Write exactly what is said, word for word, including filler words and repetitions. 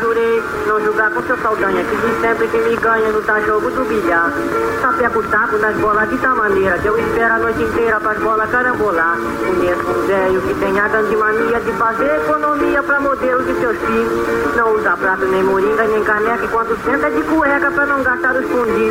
jurei não jogar com seu saldanha, que diz sempre que me ganha no tá jogo do bilhar. Sapeco taco nas bolas de tal maneira que eu espero a noite inteira pras bolas carambolar. Conheço um velho que tem a grande mania de fazer economia pra modelo de seus filhos. Não usa prato nem moringa nem caneca, enquanto senta de cueca pra não gastar os fundidos.